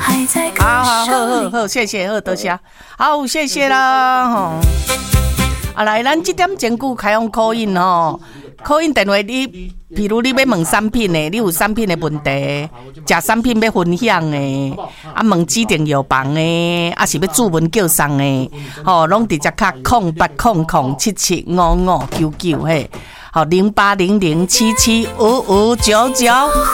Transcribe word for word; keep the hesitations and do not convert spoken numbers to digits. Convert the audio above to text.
好好好好好，谢谢，好多谢，好谢谢啦吼。啊来，咱这点前句开放call in吼，call in电话你，譬如你要问产品的，你有产品的问题，食产品要分享的，啊问指定药房的，啊是要注文叫送的，吼，拢直接卡空八空空七七五五九九嘿，好零八零零七七五五九九。